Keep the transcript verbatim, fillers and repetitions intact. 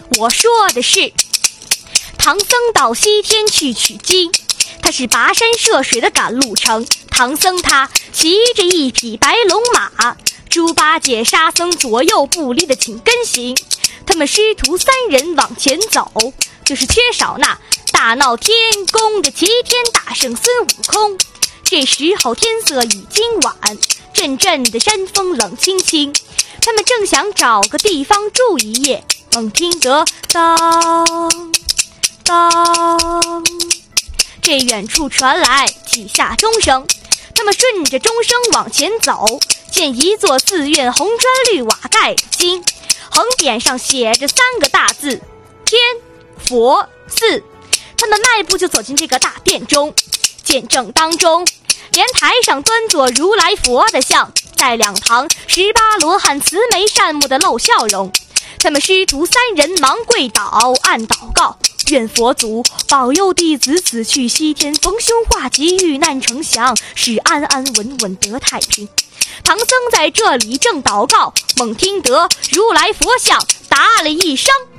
我说的是唐僧到西天去取经，他是跋山涉水的赶路程。唐僧他骑着一匹白龙马，猪八戒沙僧左右不离的紧跟行。他们师徒三人往前走，就是缺少那大闹天宫的齐天大圣孙悟空。这时候天色已经晚，阵阵的山风冷清清，他们正想找个地方住一夜，猛听得当当，这远处传来几下钟声。他们顺着钟声往前走，见一座寺院红砖绿瓦盖的金，横匾上写着三个大字天佛寺。他们迈步就走进这个大殿中，见正当中莲台上端坐如来佛的像，在两旁十八罗汉慈眉善目的露笑容。他们师徒三人忙跪倒，按祷告，愿佛祖保佑弟子此去西天，逢凶化吉，遇难成祥，使安安稳稳得太平。唐僧在这里正祷告，猛听得如来佛像答了一声